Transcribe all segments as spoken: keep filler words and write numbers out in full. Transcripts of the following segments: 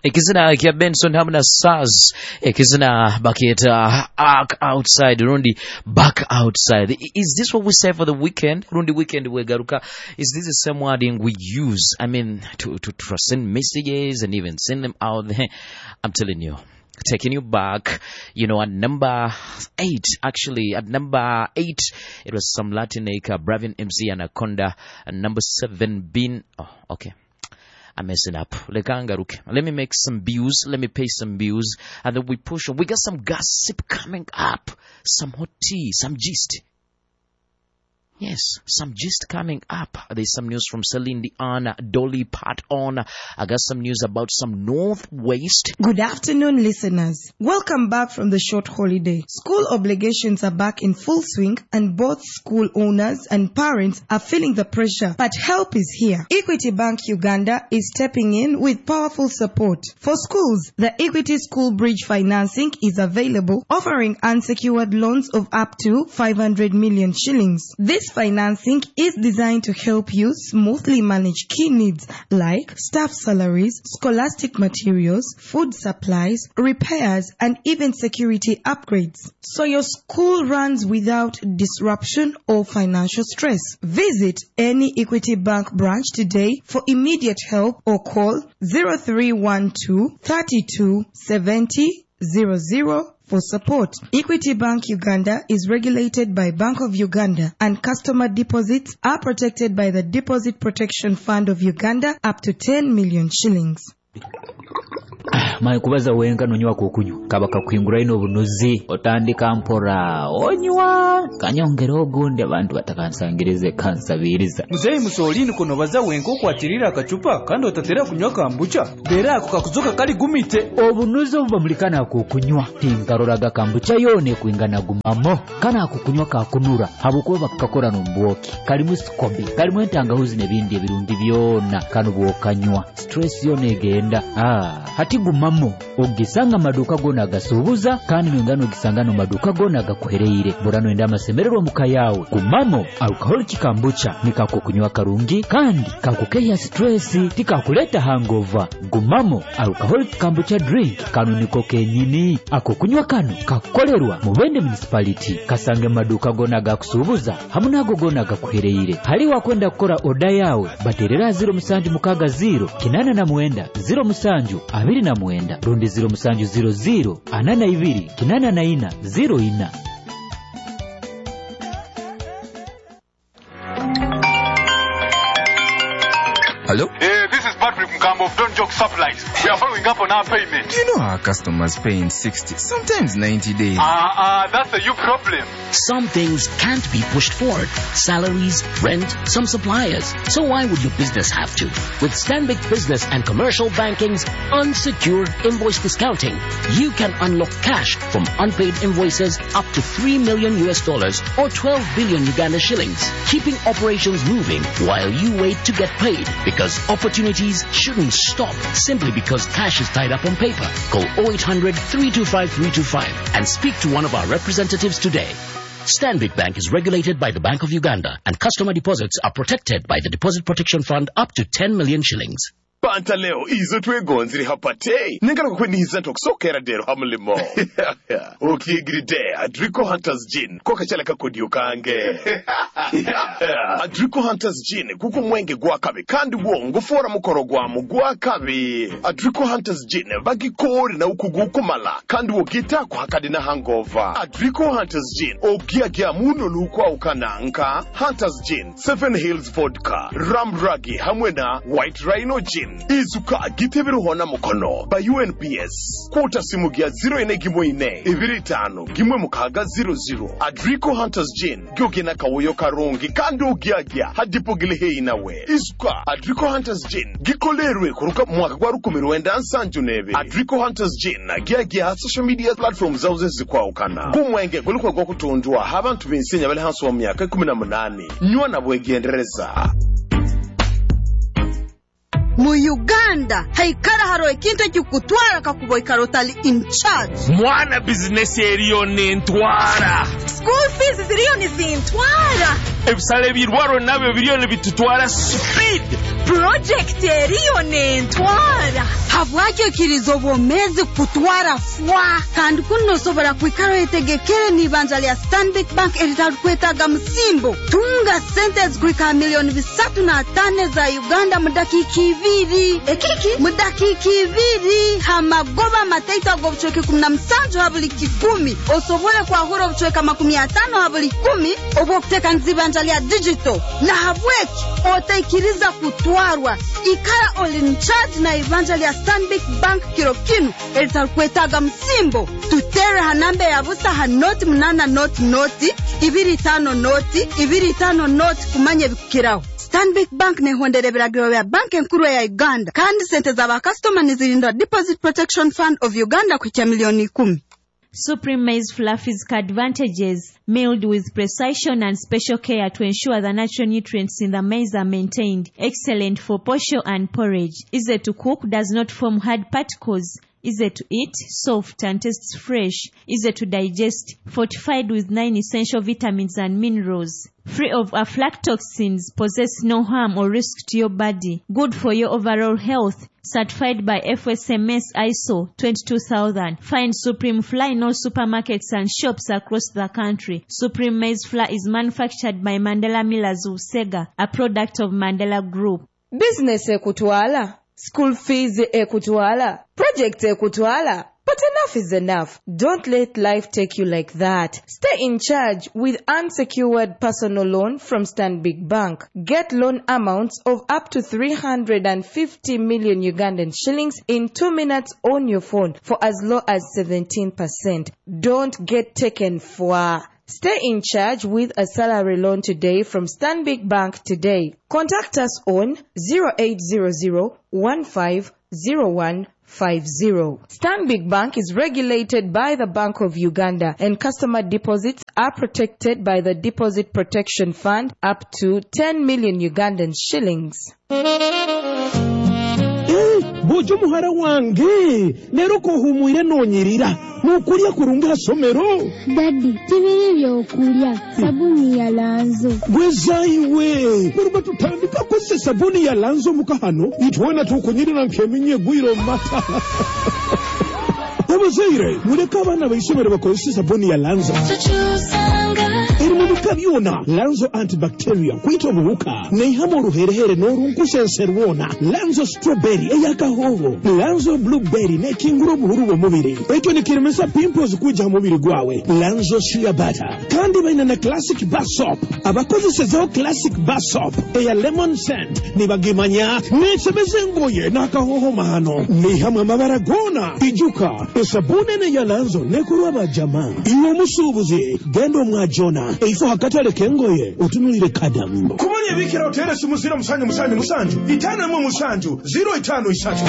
Ekizina kia Benson hamna Saz. Ekizina bakita arc outside. Rundi back outside. Is this what we say for the weekend? Rundi weekend we garuka. Is this the same wording we use? I mean, to, to, to send messages and even send them out there. I'm telling you. Taking you back, you know, at number eight, actually, at number eight, it was some Latin acre, Bravin M C Anaconda, and number seven being, oh, okay. I'm messing up. Let me make some views. Let me pay some views. And then we push on. We got some gossip coming up. Some hot tea. Some gist. Yes, some gist coming up. There's some news from Celine Dion, Dolly Parton. I got some news about some Northwest. Good afternoon, listeners. Welcome back from the short holiday. School obligations are back in full swing, and both school owners and parents are feeling the pressure. But help is here. Equity Bank Uganda is stepping in with powerful support. For schools, the Equity School Bridge financing is available, offering unsecured loans of up to five hundred million shillings. This financing is designed to help you smoothly manage key needs like staff salaries, scholastic materials, food supplies, repairs, and even security upgrades, so your school runs without disruption or financial stress. Visit any Equity Bank branch today for immediate help or call zero three one two, three two seven zero zero zero for support. Equity Bank Uganda is regulated by Bank of Uganda, and customer deposits are protected by the Deposit Protection Fund of Uganda up to ten million shillings. Mai kubaza wenga nonywa kukunyu kabaka kwingura ino bunuzi otandika mpora onywa kanyongera ogunde abantu batakansangirize kansabiriza muzeyi musolini kono baza wenga okwatirira akacupa kandi otatera kunywa kambucha bera ako kakuzoka kali gumite obunuzi obubamulikana kukunywa tingaroraga kambucha yone kuingana gumamo kana kukunywa kakunura habuko bakakora nombwoki kalimu sikobi kalimu entangahuzi nebindi ebirungi byona kanu bwokanywa stress yone egenda ah hati gumamo ogisanga maduka gona gasubuza kandi ngano gisanga no maduka gona gakuhereire burano enda masemerero mukayawe gumamo alcoholic kambucha nikako kunywa karungi kandi kakukeya stress tikakuleta hangover gumamo alcoholic kambucha drink kanu niko kenyini ako kunywa kanu kakolerwa mu Bende municipality kasange maduka gona gakusubuza hamunago gona gakuhereire hali wakwenda kukora oda yawe baterera zero musanju mukaga zero kinana na muenda zero musanju abiri na muenda rundi zero musanju zero zero anana ibiri kinana na ina zero ina. Hello? Hey, this is Patrick Mkambo of Don't Joke Supplies. We are following up on our payment. You know our customers pay in sixty, sometimes ninety days. Ah, uh, uh, that's a you problem. Some things can't be pushed forward. Salaries, rent, some suppliers. So why would your business have to? With Stanbic Business and Commercial Banking's unsecured invoice discounting, you can unlock cash from unpaid invoices up to three million U S dollars or twelve billion Uganda shillings, keeping operations moving while you wait to get paid. Because opportunities shouldn't stop simply because cash is tied up on paper. Call oh eight hundred, three two five, three two five and speak to one of our representatives today. Stanbic Bank is regulated by the Bank of Uganda, and customer deposits are protected by the Deposit Protection Fund up to ten million shillings. Panta leo izo twegonziri hapate ningara kukwendiza tokusokera dero hamulimo okigride Adrico Hunters Gin koka chala kakodiyo kange Adrico Hunters Gin kuko mwenge gwakabe kandi wo ngufora mukoro gwamu gwakabe Adrico Hunters Gin bagikori na ukugukumala kandi wo gita kuhakadi na hangover Adrico Hunters Gin ogiagia muno lukwa ukananka Hunters Gin Seven Hills Vodka Ramragi hamwe na White Rhino Gin izuka gitebero hona mukono ba U N P S kota simu gya zero ine gimwe ine ibiri tano gimwe mukaga zero zero Adrico Hunters Gin gyogena kawoyo karongi kandi ugyagya hadipogile he inawe izuka Adrico Hunters Gin gikolerwe kuruka mwaka gwa rukumiro wenda nsanju nebe Adrico Hunters Gin gyagya social media platforms zauze zikwa ukana kumwenge gulukwa gwa kutondwa habantu binsenya bale hanso wa myaka kumi na munane nywa na bwegendereza. Mu Uganda haikara haro ekintu ekikutwara kakuboy karotali in charge mwana business eriyo nentwara school fees ziriyo nizintwara ebisale birwaro nabyo biriyo bitutwara speed project eriyo nentwara habwakikiriza obwomezi kutwara fwa kandi kunosobora kwikara etegekere n'ibanja lya Stanbic Bank eritarikwetaga musimbo tunga sente zikuika milioni bisatu na tane za Uganda mudakika ibiri ekiki mudakika ibiri hamagoba mateita go buchweke kumi na musanju habuli kikumi osobole kwa hura buchweka makumi atano habuli kumi obo kuteka nzibanja lya digital na habweki otaikiriza kutwarwa ikara all in charge na ibanja lya Stanbic Bank kirokinu eritarikwetaga musimbo tutere hanambe ya busa hanoti munana noti noti ibiri tano noti ibiri tano noti kumanye bikiraho. Stanbic Bank ne hondere biragiro ya bank enkuru ya Uganda kandi sente za ba customer nizirindwa Deposit Protection Fund of Uganda kwa milioni kumi. Supreme Maize Fluffy's advantages, milled with precision and special care to ensure the natural nutrients in the maize are maintained. Excellent for posho and porridge. Easy to cook, does not form hard particles. Easy to eat, soft and tastes fresh. Easy to digest, fortified with nine essential vitamins and minerals. Free of aflatoxins, possess no harm or risk to your body. Good for your overall health. Certified by F S M S I S O twenty-two thousand. Find Supreme Flour in all supermarkets and shops across the country. Supreme Maize Flour is manufactured by Mandela Millers Usega, a product of Mandela Group. Business ekutwala, school fees ekutwala, project ekutwala. But enough is enough. Don't let life take you like that. Stay in charge with unsecured personal loan from Stanbic Bank. Get loan amounts of up to three hundred fifty million Ugandan shillings in two minutes on your phone for as low as seventeen percent. Don't get taken for. Stay in charge with a salary loan today from Stanbic Bank today. Contact us on zero eight zero zero one five zero one five zero. Stanbic Bank is regulated by the Bank of Uganda and customer deposits are protected by the Deposit Protection Fund up to ten million Ugandan shillings. Bojo muhara wange lero ko humuire nonyirira nukulya kurunga somero Daddy tibiri byo kulya sabuni ya Lanzo gwezaiwe kuruba tutandika ko se sabuni ya Lanzo mukahano itwana tukunyirira nkemenye gwiro mata Obazaire muleka abana bayisomero bakozesa sabuni ya Lanzo iri mu bikabyona Lanzo antibacterial kwita obuwuka nehamo ruherehere n'orunkusenserwona Lanzo strawberry eyakahoho Lanzo blueberry nekinguro buhuru bo mubiri ekyo nikiremesa pimples kuja mubiri gwawe Lanzo shea butter kandi baina na classic bar soap abakozesa classic bar soap eya lemon scent nibagimanya nesebeze ngoye nakahoho mahano nehamo amabara gona ijuka esabune ne ya Lanzo nekurwa bajama iwo musubuzi gendo mwajona eifo hakatale kengoye otunulire kadambo kubonye bikira hotel simuzira musanyu musanyu musanju itana mu musanju zero itano isatu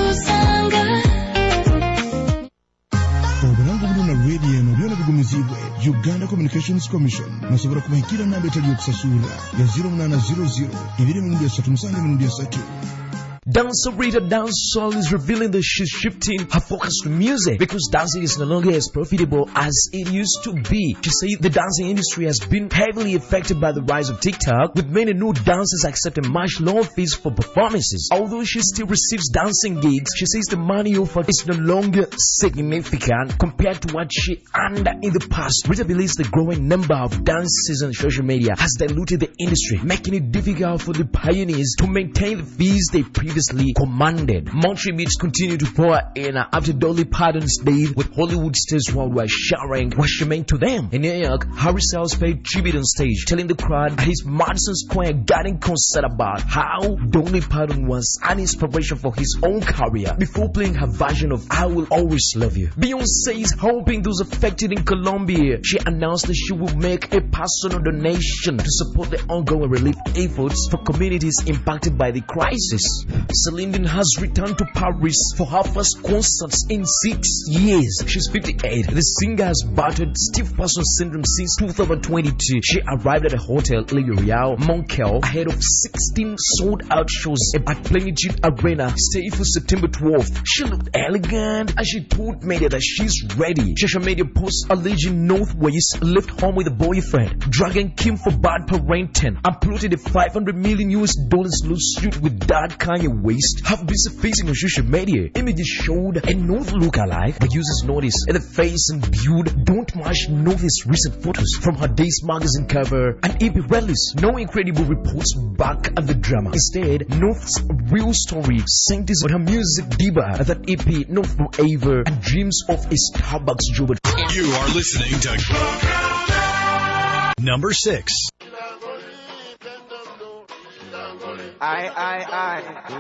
Obulango buno na radio no byona bigumizibwe Uganda Communications Commission nasobora kubahikira namba etali okusasula ya zero nine zero zero ibiri mu ndya musanju mu ndya satu. Dancer Rita Dancehall is revealing that she's shifting her focus to music because dancing is no longer as profitable as it used to be. She says the dancing industry has been heavily affected by the rise of TikTok, with many new dancers accepting much lower fees for performances. Although she still receives dancing gigs, she says the money offered is no longer significant compared to what she earned in the past. Rita believes the growing number of dancers on social media has diluted the industry, making it difficult for the pioneers to maintain the fees they previously commanded. More tributes continue to pour in after Dolly Parton's date with Hollywood stars worldwide sharing what she meant to them. In New York, Harry Styles paid tribute on stage, telling the crowd at his Madison Square Garden concert about how Dolly Parton was an inspiration for his own career before playing her version of I Will Always Love You. Beyonce is helping those affected in Colombia. She announced that she will make a personal donation to support the ongoing relief efforts for communities impacted by the crisis. Celine Dion has returned to Paris for her first concerts in six years. She's fifty-eight. The singer has battled stiff person syndrome since two thousand twenty-two. She arrived at a hotel, Le Royal Montclair, ahead of sixteen sold-out shows at Plenitude Arena, staying for September twelfth. She looked elegant and she told media that she's ready. Social media posts alleging Northwest left home with a boyfriend, dragging Kim for bad parenting, and plotted a five hundred million U S dollars lawsuit with dad Kanye waist have been surfacing on social media. Images showed a North lookalike, but users noticed that the face and build don't match North's recent photos from her Days magazine cover, and E P released no incredible reports back at the drama. Instead, North's real story centers on her music diva that E P North forever and dreams of a Starbucks job. You are listening to number six. I, I, I.